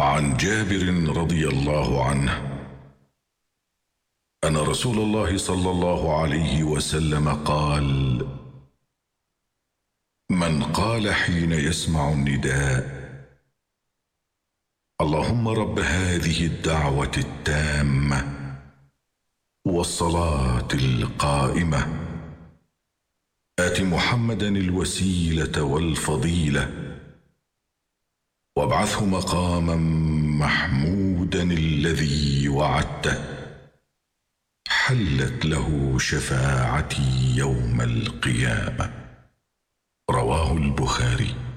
عن جابر رضي الله عنه أن رسول الله صلى الله عليه وسلم قال: من قال حين يسمع النداء: اللهم رب هذه الدعوة التامة والصلاة القائمة، آت محمدا الوسيلة والفضيلة وابعثه مقاما محمودا الذي وعدته، حلت له شفاعتي يوم القيامة. رواه البخاري.